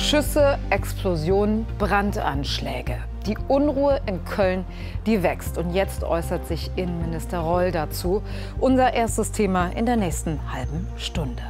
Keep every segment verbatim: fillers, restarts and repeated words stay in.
Schüsse, Explosionen, Brandanschläge. Die Unruhe in Köln, die wächst. Und jetzt äußert sich Innenminister Reul dazu. Unser erstes Thema in der nächsten halben Stunde.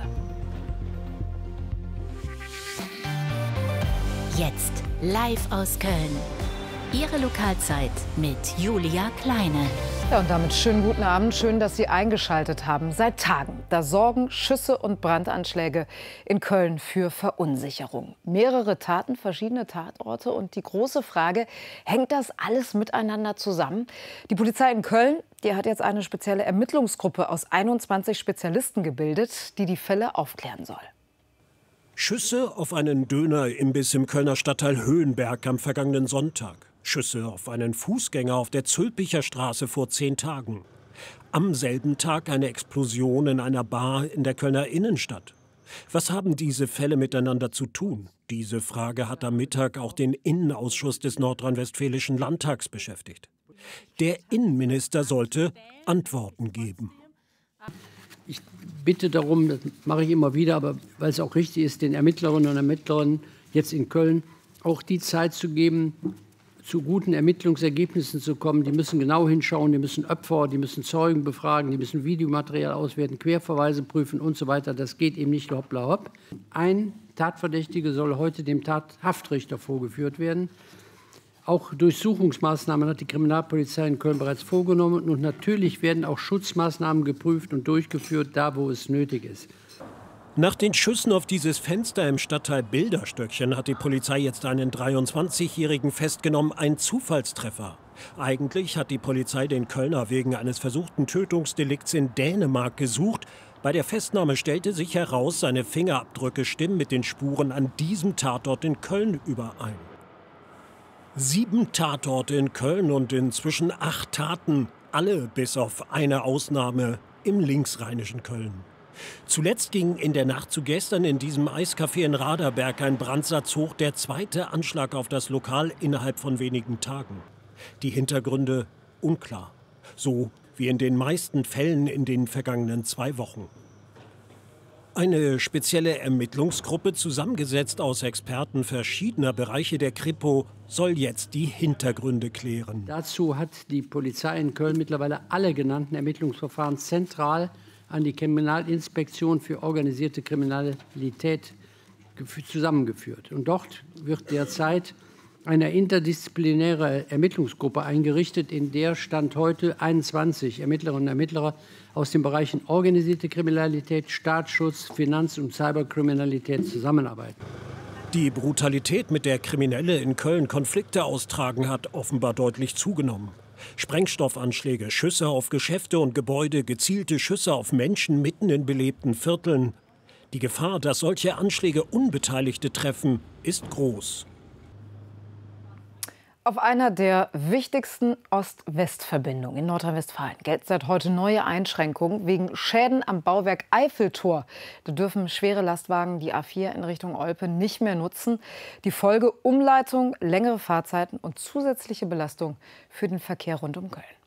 Jetzt live aus Köln. Ihre Lokalzeit mit Julia Kleine. Ja, und damit schönen guten Abend. Schön, dass Sie eingeschaltet haben. Seit Tagen, da sorgen Schüsse und Brandanschläge in Köln für Verunsicherung. Mehrere Taten, verschiedene Tatorte. Und die große Frage, hängt das alles miteinander zusammen? Die Polizei in Köln, die hat jetzt eine spezielle Ermittlungsgruppe aus einundzwanzig Spezialisten gebildet, die die Fälle aufklären soll. Schüsse auf einen Dönerimbiss im Kölner Stadtteil Höhenberg am vergangenen Sonntag. Schüsse auf einen Fußgänger auf der Zülpicher Straße vor zehn Tagen. Am selben Tag eine Explosion in einer Bar in der Kölner Innenstadt. Was haben diese Fälle miteinander zu tun? Diese Frage hat am Mittag auch den Innenausschuss des Nordrhein-Westfälischen Landtags beschäftigt. Der Innenminister sollte Antworten geben. Ich bitte darum, das mache ich immer wieder, aber weil es auch richtig ist, den Ermittlerinnen und Ermittlern jetzt in Köln auch die Zeit zu geben, zu guten Ermittlungsergebnissen zu kommen. Die müssen genau hinschauen, die müssen Opfer, die müssen Zeugen befragen, die müssen Videomaterial auswerten, Querverweise prüfen und so weiter. Das geht eben nicht hoppla hopp. Ein Tatverdächtiger soll heute dem Tathaftrichter vorgeführt werden. Auch Durchsuchungsmaßnahmen hat die Kriminalpolizei in Köln bereits vorgenommen. Und natürlich werden auch Schutzmaßnahmen geprüft und durchgeführt, da wo es nötig ist. Nach den Schüssen auf dieses Fenster im Stadtteil Bilderstöckchen hat die Polizei jetzt einen dreiundzwanzigjährigen festgenommen, ein Zufallstreffer. Eigentlich hat die Polizei den Kölner wegen eines versuchten Tötungsdelikts in Dänemark gesucht. Bei der Festnahme stellte sich heraus, seine Fingerabdrücke stimmen mit den Spuren an diesem Tatort in Köln überein. Sieben Tatorte in Köln und inzwischen acht Taten, alle bis auf eine Ausnahme im linksrheinischen Köln. Zuletzt ging in der Nacht zu gestern in diesem Eiscafé in Raderberg ein Brandsatz hoch, der zweite Anschlag auf das Lokal innerhalb von wenigen Tagen. Die Hintergründe unklar, so wie in den meisten Fällen in den vergangenen zwei Wochen. Eine spezielle Ermittlungsgruppe, zusammengesetzt aus Experten verschiedener Bereiche der Kripo, soll jetzt die Hintergründe klären. Dazu hat die Polizei in Köln mittlerweile alle genannten Ermittlungsverfahren zentral an die Kriminalinspektion für organisierte Kriminalität zusammengeführt. Und dort wird derzeit eine interdisziplinäre Ermittlungsgruppe eingerichtet, in der Stand heute einundzwanzig Ermittlerinnen und Ermittler aus den Bereichen organisierte Kriminalität, Staatsschutz, Finanz- und Cyberkriminalität zusammenarbeiten. Die Brutalität, mit der Kriminelle in Köln Konflikte austragen, hat offenbar deutlich zugenommen. Sprengstoffanschläge, Schüsse auf Geschäfte und Gebäude, gezielte Schüsse auf Menschen mitten in belebten Vierteln. Die Gefahr, dass solche Anschläge Unbeteiligte treffen, ist groß. Auf einer der wichtigsten Ost-West-Verbindungen in Nordrhein-Westfalen gelten seit heute neue Einschränkungen wegen Schäden am Bauwerk Eiffeltor. Da dürfen schwere Lastwagen die A vier in Richtung Olpe nicht mehr nutzen. Die Folge: Umleitung, längere Fahrzeiten und zusätzliche Belastung für den Verkehr rund um Köln.